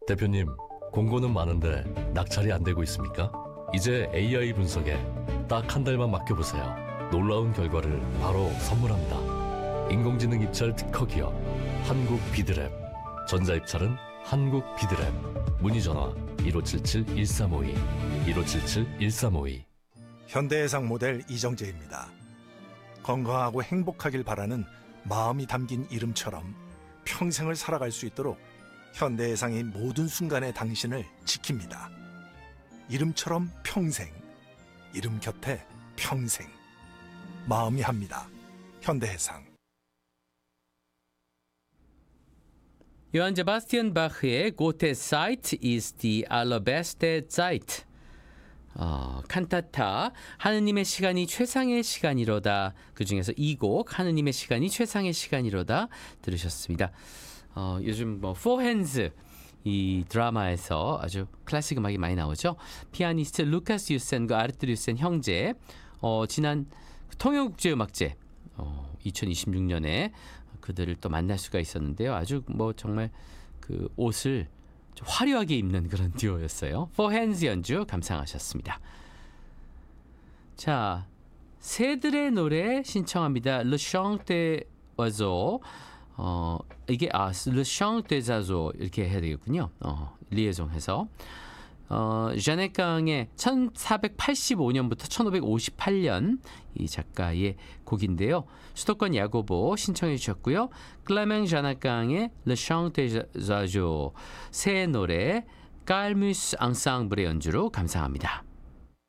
대표님, 공고는 많은데 낙찰이 안 되고 있습니까? 이제 AI 분석에 딱 한 달만 맡겨보세요. 놀라운 결과를 바로 선물합니다. 인공지능 입찰 특허 기업 한국 비드랩. 전자입찰은 한국 비드랩. 문의전화 1577-1352 1577-1352. 현대해상 모델 이정재입니다. 건강하고 행복하길 바라는 마음이 담긴 이름처럼 평생을 살아갈 수 있도록 현대해상의 모든 순간에 당신을 지킵니다. 이름처럼 평생, 이름 곁에 평생. 마음이 합니다. 현대해상. 요한 세바스티안 바흐의 Gute Zeit ist die allerbeste Zeit. 칸타타 하느님의 시간이 최상의 시간이로다. 그 중에서 이 곡 하느님의 시간이 최상의 시간이로다 들으셨습니다. 요즘 Four Hands 이 드라마에서 아주 클래식 음악이 많이 나오죠. 피아니스트 루카스 유센과 아르투르 유센 형제 지난 통영국제음악제 2026년에 그들을 또 만날 수가 있었는데요. 아주 정말 그 옷을 좀 화려하게 입는 그런 듀오였어요. Four Hands 연주 감상하셨습니다. 자, 새들의 노래 신청합니다. Le Chant des Oiseaux. 이게 Le Chant des Oiseaux 이렇게 해야 되겠군요. 리에송해서 자넷 강의 1485년부터 1558년 이 작가의 곡인데요. 수도권 야고보 신청해 주셨고요. 클라맹 자넷 강의 Le Chant des Oiseaux 새 노래 깔뮤스 앙상블의 연주로 감상합니다.